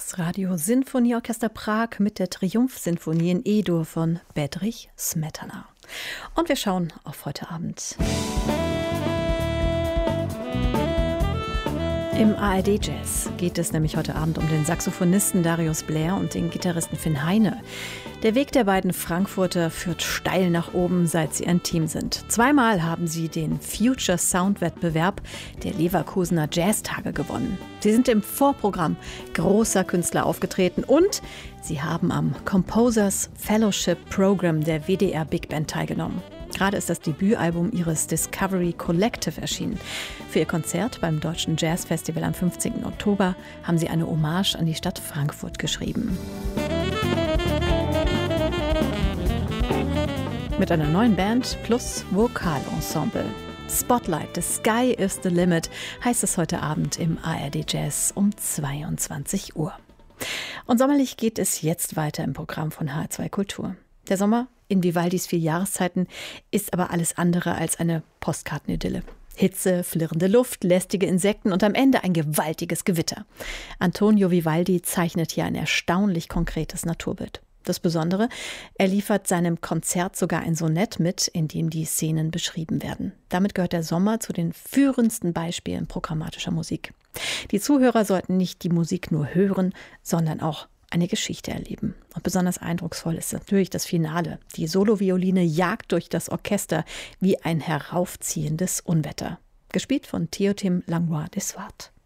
Das Radio-Sinfonieorchester Prag mit der Triumphsinfonie in E-Dur von Bedřich Smetana. Und wir schauen auf heute Abend. Im ARD Jazz geht es nämlich heute Abend um den Saxophonisten Darius Blair und den Gitarristen Finn Heine. Der Weg der beiden Frankfurter führt steil nach oben, seit sie ein Team sind. Zweimal haben sie den Future Sound Wettbewerb der Leverkusener Jazztage gewonnen. Sie sind im Vorprogramm großer Künstler aufgetreten und sie haben am Composers Fellowship Program der WDR Big Band teilgenommen. Gerade ist das Debütalbum ihres Discovery Collective erschienen. Für ihr Konzert beim Deutschen Jazz Festival am 15. Oktober haben sie eine Hommage an die Stadt Frankfurt geschrieben. Mit einer neuen Band plus Vokalensemble. Spotlight, the sky is the limit, heißt es heute Abend im ARD Jazz um 22 Uhr. Und sommerlich geht es jetzt weiter im Programm von HR2 Kultur. Der Sommer in Vivaldis 4 Jahreszeiten ist aber alles andere als eine Postkartenidylle. Hitze, flirrende Luft, lästige Insekten und am Ende ein gewaltiges Gewitter. Antonio Vivaldi zeichnet hier ein erstaunlich konkretes Naturbild. Das Besondere, er liefert seinem Konzert sogar ein Sonett mit, in dem die Szenen beschrieben werden. Damit gehört der Sommer zu den führendsten Beispielen programmatischer Musik. Die Zuhörer sollten nicht die Musik nur hören, sondern auch eine Geschichte erleben. Und besonders eindrucksvoll ist natürlich das Finale. Die Solovioline jagt durch das Orchester wie ein heraufziehendes Unwetter. Gespielt von Théotime Langlois de Swart.